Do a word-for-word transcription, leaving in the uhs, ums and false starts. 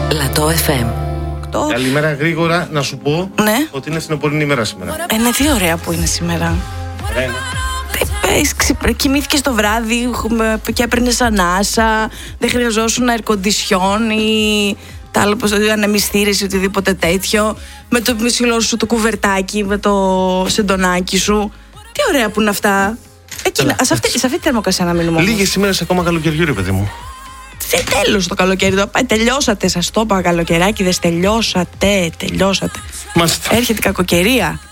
Λατό εφ εμ. Καλημέρα, γρήγορα να σου πω, ναι, ότι είναι φθινοπορεινή ημέρα σήμερα. Ε, ναι, τι ωραία που είναι σήμερα. Ωραία. Κοιμήθηκες το βράδυ και έπαιρνες ανάσα, δεν χρειαζόσουν air condition ή τα άλλα, πως το δει, ανεμιστήρες ή οτιδήποτε τέτοιο, με το μισιλό σου το κουβερτάκι, με το σεντονάκι σου. Τι ωραία που είναι αυτά. Εκείνα, σε αυτή, σε αυτή τη θερμοκρασία να μείνουμε. Λίγες ημέρες ακόμα καλοκαιριού, ρε παιδί μου. Σε τέλος το καλοκαίρι. Το, τελειώσατε, σας το είπα, καλοκαιράκιδες. Τελειώσατε, τελειώσατε. Μάλιστα. Έρχεται η κακοκαιρία.